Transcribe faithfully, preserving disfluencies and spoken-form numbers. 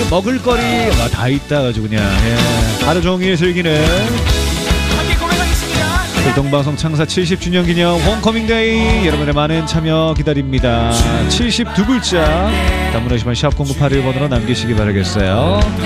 먹을거리가 다 있다가지고 그냥 예, 하루 종일 즐기는 교통방송 창사 칠십 주년 기념 홈커밍데이, 여러분의 많은 참여 기다립니다. 칠십이 글자 단문 오십 원 샵 공구팔일 번으로 남기시기 바라겠어요.